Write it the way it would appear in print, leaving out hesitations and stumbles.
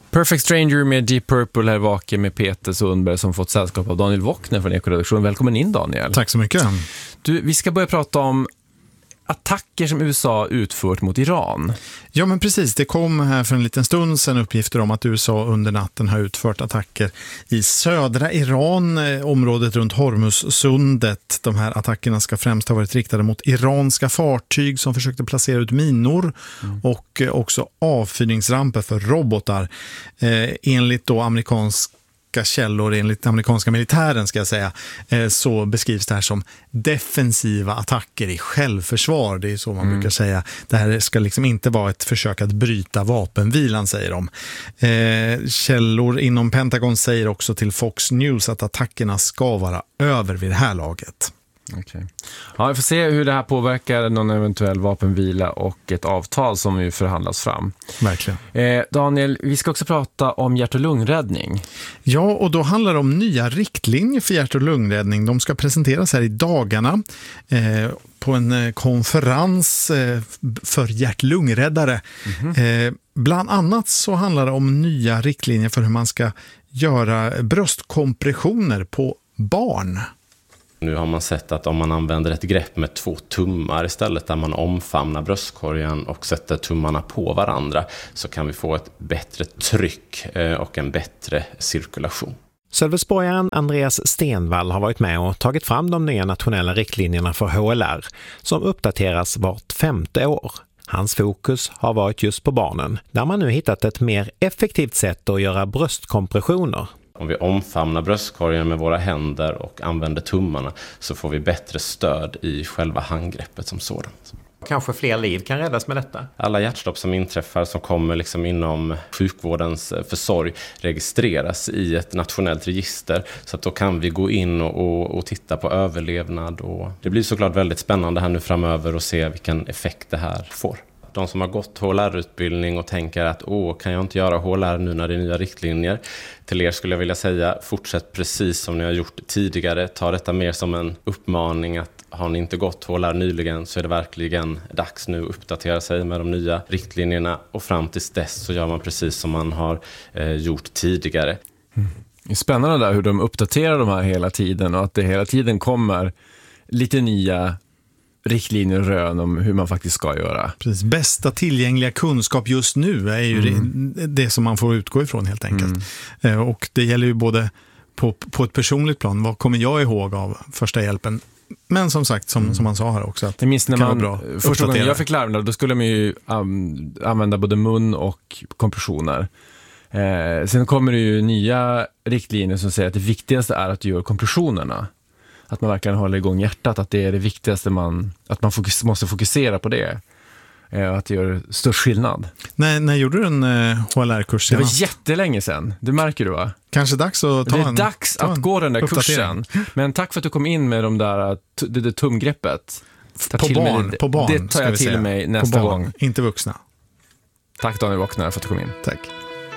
Perfect Stranger med Deep Purple här vaken med Peter Sundberg som fått sällskap av Daniel Wockner från Ekoredaktionen. Välkommen in, Daniel. Tack så mycket. Du, vi ska börja prata om attacker som USA utfört mot Iran. Ja, men precis. Det kom här för en liten stund sedan uppgifter om att USA under natten har utfört attacker i södra Iran, området runt Hormuzsundet. De här attackerna ska främst ha varit riktade mot iranska fartyg som försökte placera ut minor och också avfyrningsramper för robotar. Enligt då källor, enligt amerikanska militären ska jag säga, så beskrivs det här som defensiva attacker i självförsvar. Det är så man brukar säga. Det här ska liksom inte vara ett försök att bryta vapenvilan, säger de. Källor inom Pentagon säger också till Fox News att attackerna ska vara över vid det här laget. Okay. Ja, vi får se hur det här påverkar någon eventuell vapenvila och ett avtal som ju förhandlas fram. Verkligen. Daniel, vi ska också prata om hjärt- och lungräddning. Ja, och då handlar det om nya riktlinjer för hjärt- och lungräddning. De ska presenteras här i dagarna på en konferens för hjärt-lungräddare. Bland annat så handlar det om nya riktlinjer för hur man ska göra bröstkompressioner på barn. Nu har man sett att om man använder ett grepp med 2 tummar istället, där man omfamnar bröstkorgen och sätter tummarna på varandra, så kan vi få ett bättre tryck och en bättre cirkulation. Sölvesborgaren Andreas Stenvall har varit med och tagit fram de nya nationella riktlinjerna för HLR som uppdateras vart 5:e år. Hans fokus har varit just på barnen, där man nu hittat ett mer effektivt sätt att göra bröstkompressioner. Om vi omfamnar bröstkorgen med våra händer och använder tummarna, så får vi bättre stöd i själva handgreppet som sådant. Kanske fler liv kan räddas med detta. Alla hjärtstopp som inträffar som kommer liksom inom sjukvårdens försorg registreras i ett nationellt register, så att då kan vi gå in och titta på överlevnad. Och det blir såklart väldigt spännande här nu framöver att se vilken effekt det här får. De som har gått HLR-utbildning och tänker att kan jag inte göra HLR nu när det är nya riktlinjer? Till er skulle jag vilja säga, fortsätt precis som ni har gjort tidigare. Ta detta mer som en uppmaning att har ni inte gått HLR nyligen, så är det verkligen dags nu att uppdatera sig med de nya riktlinjerna. Och fram tills dess så gör man precis som man har gjort tidigare. Det är spännande där hur de uppdaterar de här hela tiden och att det hela tiden kommer lite nya riktlinjer och rön om hur man faktiskt ska göra. Precis. Bästa tillgängliga kunskap just nu är ju det som man får utgå ifrån helt enkelt. Och det gäller ju både på ett personligt plan. Vad kommer jag ihåg av första hjälpen? Men som sagt, som man sa här också, att jag minns när första gången jag fick larm, då skulle man ju använda både mun och kompressioner. Sen kommer det ju nya riktlinjer som säger att det viktigaste är att du gör kompressionerna. Att man verkligen håller igång hjärtat, att det är det viktigaste att man måste fokusera på det. Att det gör störst skillnad. När gjorde du en HLR-kurs? Det var jättelänge sedan, det märker du, va? Kanske dags att dags att gå den där kursen. Men tack för att du kom in med det tumgreppet. På barn, det tar jag till mig nästa gång. Inte vuxna. Tack Daniel Wockner för att du kom in. Tack.